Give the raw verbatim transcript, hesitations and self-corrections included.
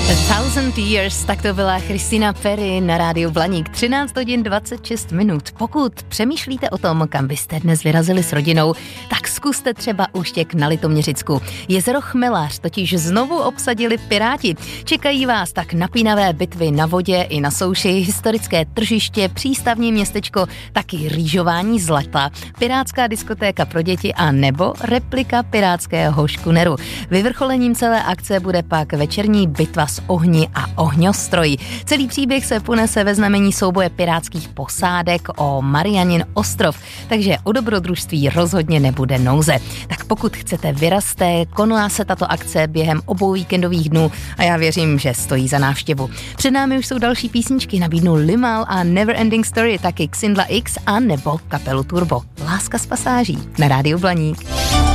A Thousand Years, tak to byla Christina Perry na rádiu Blaník, třináct hodin dvacet šest minut. Pokud přemýšlíte o tom, kam byste dnes vyrazili s rodinou, tak zkuste třeba Úštěk na Litoměřicku. Jezero Chmelař totiž znovu obsadili Piráti. Čekají vás tak napínavé bitvy na vodě i na souši, historické tržiště, přístavní městečko, taky rýžování zlata, pirátská diskotéka pro děti a nebo replika pirátského škuneru. Vyvrcholením celé akce bude pak večerní bitva s ohni a ohňostroji. Celý příběh se ponese ve znamení souboje pirátských posádek o Marianin ostrov, takže o dobrodružství rozhodně nebude nouze. Tak pokud chcete vyrazte, koná se tato akce během obou víkendových dnů a já věřím, že stojí za návštěvu. Před námi už jsou další písničky, nabídnou Limal a Never Ending Story, taky Xindla X a nebo kapelu Turbo. Láska z pasáží na rádiu Blaník.